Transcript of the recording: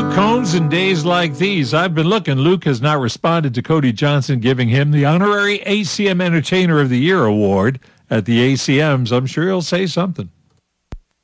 Combs in days like these. I've been looking. Luke has not responded to Cody Johnson giving him the honorary ACM Entertainer of the Year award at the ACMs. I'm sure he'll say something.